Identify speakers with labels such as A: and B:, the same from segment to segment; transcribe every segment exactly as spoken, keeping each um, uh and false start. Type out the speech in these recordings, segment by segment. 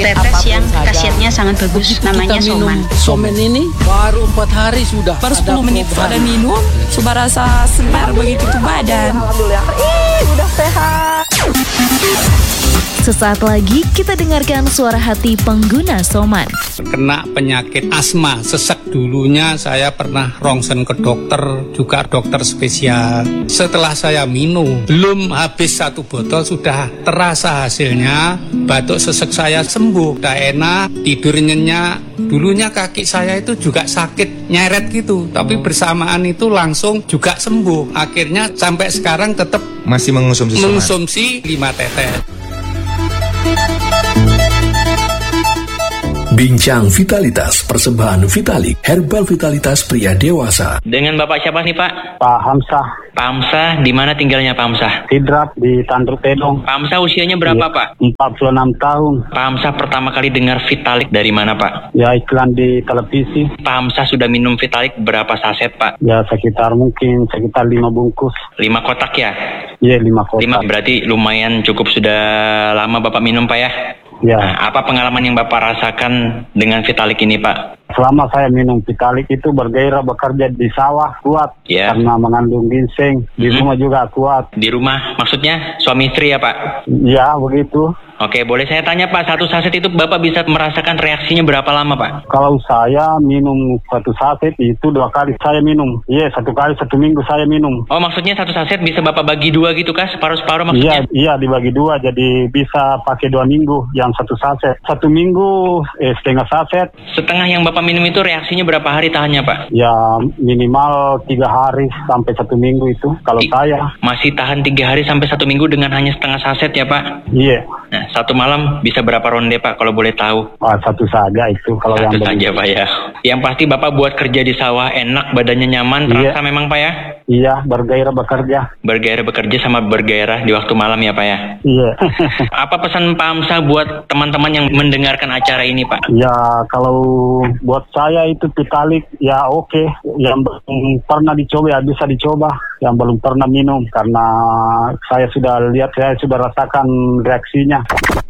A: tetes yang khasiatnya sangat bagus,
B: Begitu
A: namanya
B: kita minum
A: soman.
B: somen ini baru empat hari sudah.
C: Baru
B: ada
C: sepuluh menit
B: perubahan.
C: ada minum, sudah rasa segar begitu tuh badan.
D: Alhamdulillah, ih udah sehat.
E: Sesaat lagi kita dengarkan suara hati pengguna Soman.
F: Kena penyakit asma, sesek dulunya saya pernah rongsen ke dokter, juga dokter spesial. Setelah saya minum, belum habis satu botol sudah terasa hasilnya. Batuk sesek saya sembuh, udah enak, tidur nyenyak. Dulunya kaki saya itu juga sakit, nyeret gitu. Tapi bersamaan itu langsung juga sembuh. Akhirnya sampai sekarang tetap
G: masih mengonsumsi Soman.
F: mengonsumsi lima tetes.
H: Bincang Vitalitas Persembahan Vitalik Herbal Vitalitas Pria Dewasa.
I: Dengan Bapak siapa nih Pak?
J: Pak Hamzah.
I: Pak Hamzah, di mana tinggalnya Pak Hamzah?
J: Sidrap di Tanduk Tedong.
I: Pak Hamzah usianya berapa
J: ya,
I: Pak?
J: empat puluh enam tahun.
I: Pak Hamzah pertama kali dengar Vitalik dari mana Pak?
J: Ya iklan di televisi.
I: Pak Hamzah sudah minum Vitalik berapa saset Pak?
J: Ya sekitar mungkin sekitar lima bungkus.
I: Lima kotak ya?
J: Iya lima kotak.
I: Lima berarti lumayan cukup sudah lama Bapak minum Pak ya?
J: Ya.
I: Nah, apa pengalaman yang Bapak rasakan dengan Vitalik ini Pak?
J: Selama saya minum Vitalik itu bergairah bekerja di sawah kuat
I: ya.
J: Karena mengandung ginseng. Di hmm. rumah juga kuat.
I: Di rumah maksudnya suami istri ya Pak?
J: Ya begitu.
I: Oke, boleh saya tanya Pak, satu saset itu Bapak bisa merasakan reaksinya berapa lama Pak?
J: Kalau saya minum satu saset itu dua kali saya minum. Iya, satu kali satu minggu saya minum.
I: Oh, maksudnya satu saset bisa Bapak bagi dua gitu kah? Separuh-separuh maksudnya?
J: Iya, iya dibagi dua, jadi bisa pakai dua minggu yang satu saset. Satu minggu eh, setengah saset.
I: Setengah yang Bapak minum itu reaksinya berapa hari tahannya Pak?
J: Ya minimal tiga hari sampai satu minggu itu kalau I, saya.
I: Masih tahan tiga hari sampai satu minggu dengan hanya setengah saset ya Pak?
J: Iya.
I: Nah, satu malam bisa berapa ronde Pak kalau boleh tahu?
J: Ah, satu saja itu kalau
I: satu
J: yang
I: saja Pak ya. Yang pasti Bapak buat kerja di sawah enak, badannya nyaman, terasa
J: iya.
I: memang Pak ya?
J: Iya, bergairah bekerja.
I: Bergairah bekerja sama bergairah di waktu malam ya Pak ya?
J: Iya.
I: Apa pesan Pak Hamzah buat teman-teman yang mendengarkan acara ini Pak?
J: Ya kalau buat saya itu Vitalik ya oke. Okay. Yang belum pernah dicoba ya bisa dicoba. Yang belum pernah minum karena saya sudah lihat, saya sudah rasakan reaksinya.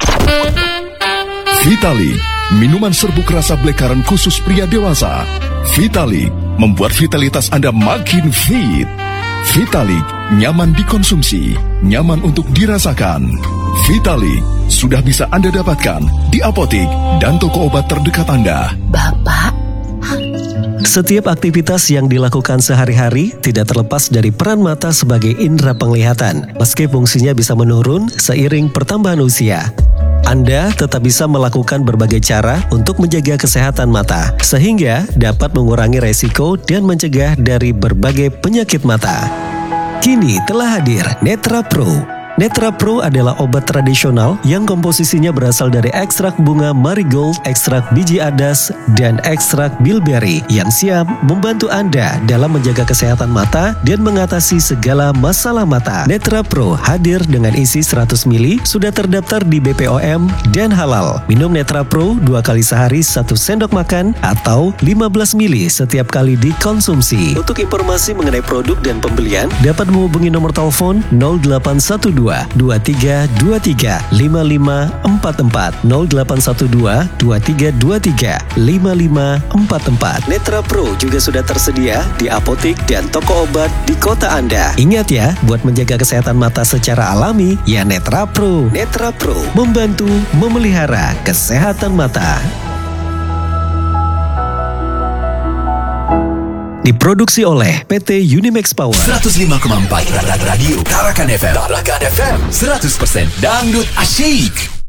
H: Vitalik, minuman serbuk rasa black-currant khusus pria dewasa. Vitalik, membuat vitalitas Anda makin fit. Vitalik, nyaman dikonsumsi, nyaman untuk dirasakan. Vitalik, sudah bisa Anda dapatkan di apotik dan toko obat terdekat Anda.
E: Bapak,
K: setiap aktivitas yang dilakukan sehari-hari tidak terlepas dari peran mata sebagai indera penglihatan. Meski fungsinya bisa menurun seiring pertambahan usia, Anda tetap bisa melakukan berbagai cara untuk menjaga kesehatan mata, sehingga dapat mengurangi resiko dan mencegah dari berbagai penyakit mata. Kini telah hadir Netra Pro. Netra Pro adalah obat tradisional yang komposisinya berasal dari ekstrak bunga marigold, ekstrak biji adas, dan ekstrak bilberry yang siap membantu Anda dalam menjaga kesehatan mata dan mengatasi segala masalah mata. Netra Pro hadir dengan isi seratus mililiter, sudah terdaftar di B P O M dan halal. Minum Netra Pro dua kali sehari satu sendok makan atau lima belas mililiter setiap kali dikonsumsi. Untuk informasi mengenai produk dan pembelian, dapat menghubungi nomor telepon nol delapan satu dua dua tiga dua tiga lima lima empat empat nol delapan satu dua dua tiga dua tiga lima lima empat empat. Netra Pro juga sudah tersedia di apotik dan toko obat di kota Anda. Ingat ya, buat menjaga kesehatan mata secara alami, ya Netra Pro. Netra Pro membantu memelihara kesehatan mata. Diproduksi oleh P T Unimax Power.
H: seratus lima koma empat Radio Tarakan F M. Tarakan F M seratus persen dangdut asyik.